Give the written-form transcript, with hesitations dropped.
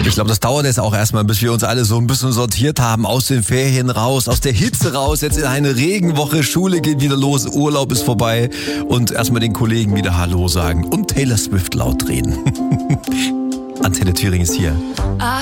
Ich glaube, das dauert jetzt auch erstmal, bis wir uns alle so ein bisschen sortiert haben, aus den Ferien raus, aus der Hitze raus, jetzt in eine Regenwoche, Schule geht wieder los, Urlaub ist vorbei und erstmal den Kollegen wieder Hallo sagen und Taylor Swift laut reden. Antenne Thüringen ist hier.